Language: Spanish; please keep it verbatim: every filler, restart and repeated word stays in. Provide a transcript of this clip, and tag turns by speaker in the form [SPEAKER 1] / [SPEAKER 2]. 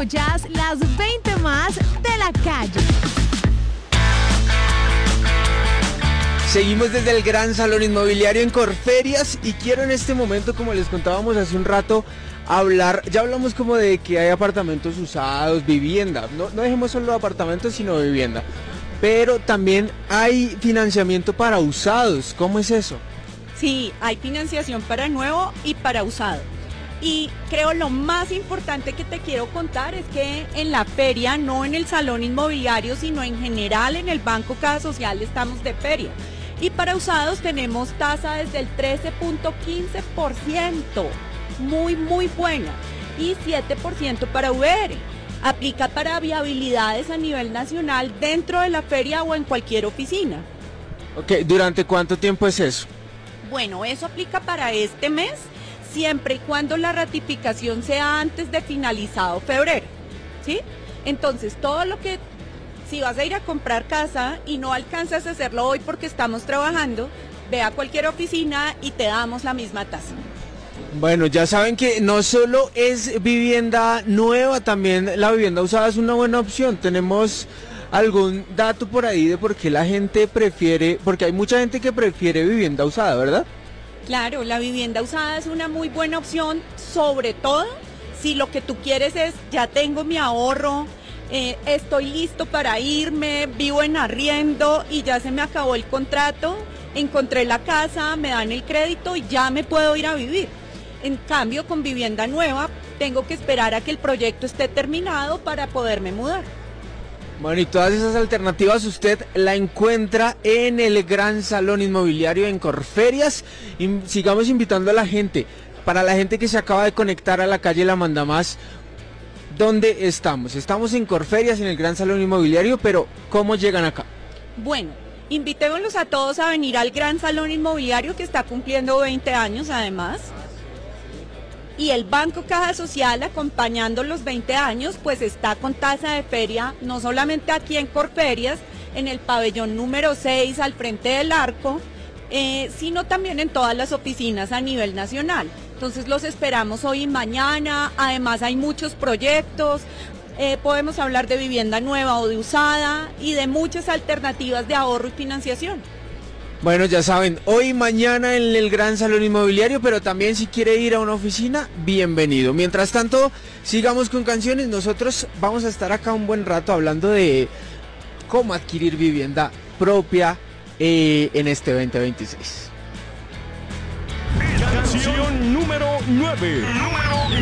[SPEAKER 1] escuchas las veinte más de la calle.
[SPEAKER 2] Seguimos desde el Gran Salón Inmobiliario en Corferias y quiero en este momento, como les contábamos hace un rato, hablar, ya hablamos como de que hay apartamentos usados, vivienda, no, no dejemos solo apartamentos sino vivienda, pero también hay financiamiento para usados, ¿cómo es eso?
[SPEAKER 3] Sí, hay financiación para nuevo y para usado. Y creo lo más importante que te quiero contar es que en la feria, no en el salón inmobiliario, sino en general en el Banco Caja Social estamos de feria. Y para usados tenemos tasa desde el trece punto quince por ciento, muy muy buena, y siete por ciento para V R. Aplica para viabilidades a nivel nacional dentro de la feria o en cualquier oficina.
[SPEAKER 2] Ok, ¿durante cuánto tiempo es eso?
[SPEAKER 3] Bueno, eso aplica para este mes, siempre y cuando la ratificación sea antes de finalizado febrero, ¿sí? Entonces, todo lo que, si vas a ir a comprar casa y no alcanzas a hacerlo hoy porque estamos trabajando, ve a cualquier oficina y te damos la misma tasa.
[SPEAKER 2] Bueno, ya saben que no solo es vivienda nueva, también la vivienda usada es una buena opción. Tenemos algún dato por ahí de por qué la gente prefiere, porque hay mucha gente que prefiere vivienda usada, ¿verdad?
[SPEAKER 3] Claro, la vivienda usada es una muy buena opción, sobre todo si lo que tú quieres es, ya tengo mi ahorro, eh, estoy listo para irme, vivo en arriendo y ya se me acabó el contrato, encontré la casa, me dan el crédito y ya me puedo ir a vivir. En cambio, con vivienda nueva, tengo que esperar a que el proyecto esté terminado para poderme mudar.
[SPEAKER 2] Bueno, y todas esas alternativas usted la encuentra en el Gran Salón Inmobiliario en Corferias. Y sigamos invitando a la gente. Para la gente que se acaba de conectar a la calle La Mandamás, ¿dónde estamos? Estamos en Corferias, en el Gran Salón Inmobiliario, pero ¿cómo llegan acá?
[SPEAKER 3] Bueno, invitémoslos a todos a venir al Gran Salón Inmobiliario, que está cumpliendo veinte años además. Y el Banco Caja Social, acompañando los veinte años, pues está con tasa de feria, no solamente aquí en Corferias, en el pabellón número seis, al frente del arco, eh, sino también en todas las oficinas a nivel nacional. Entonces los esperamos hoy y mañana, además hay muchos proyectos, eh, podemos hablar de vivienda nueva o de usada y de muchas alternativas de ahorro y financiación.
[SPEAKER 2] Bueno, ya saben, hoy y mañana en el Gran Salón Inmobiliario, pero también si quiere ir a una oficina, bienvenido. Mientras tanto, sigamos con canciones. Nosotros vamos a estar acá un buen rato hablando de cómo adquirir vivienda propia eh, en este veinte veintiséis.
[SPEAKER 4] Canción número nueve. Número